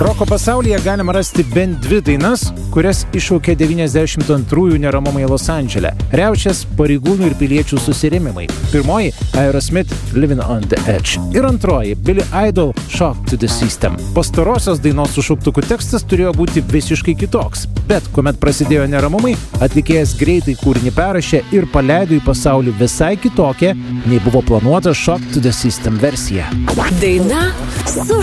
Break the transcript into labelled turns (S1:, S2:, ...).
S1: Roko pasaulyje galima rasti bent 2 dainas, kurias iššaukė 92 neramumai Los Andžele, riaušės, pareigūnų ir piliečių susirėmimai. Pirmoji – Aerosmith Living on the Edge ir antroji – Billy Idol Shock to the System. Pastarosios dainos su šauktuku tekstas turėjo būti visiškai kitoks, bet kuomet prasidėjo neramumai, atlikėjas greitai kūrinį perrašė ir paleido į pasaulį visai kitokią, nei buvo planuota Shock to the System versija.
S2: Daina su